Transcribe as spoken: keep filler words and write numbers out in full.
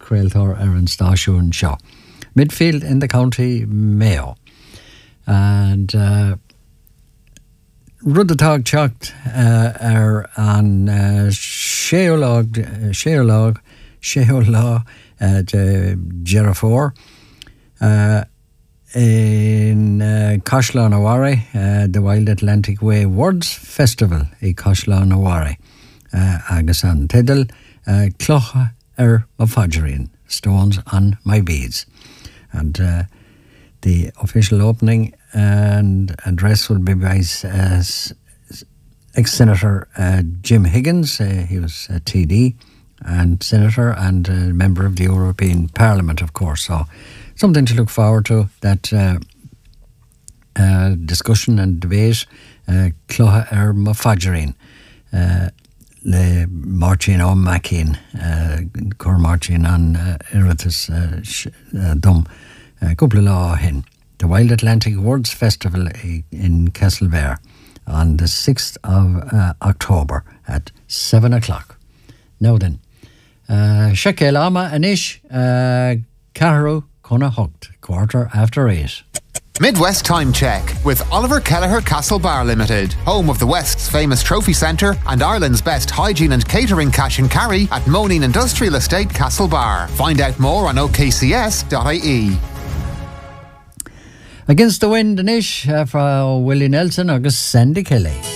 Crealtor Aaron Stashoon Shaw. Midfield in the County Mayo. And uh, Ruddatag Chucked uh, are on uh, Sheolog, Sheolog, Sheolog at uh, Jerafor. Uh, in uh, Coshlanawari, uh, the Wild Atlantic Way Words Festival in Coshlanawari. Uh, agus an Tiddle, uh, Clocha er Mafajrin, Stones on My Beads. And uh, the official opening and address will be by uh, ex-Senator uh, Jim Higgins. Uh, he was a T D and Senator and a member of the European Parliament, of course. So something to look forward to, that uh, uh, discussion and debate. Clocha er Mafajrin. Le marchin on Mackin, cor marchin on Iratus Dum, couple of law hin. The Wild Atlantic Words Festival in Castlevere on the sixth of uh, October at seven o'clock. Now then, Shekel Ama Anish, Caharu Kona Hucht, quarter after eight. Midwest Time Check with Oliver Kelleher Castlebar Limited, home of the West's famous trophy centre and Ireland's best hygiene and catering cash and carry at Moneen Industrial Estate, Castlebar. Find out more on o k c s dot i e. Against the Wind Anish uh, for Willie Nelson agus Sandy Kelly.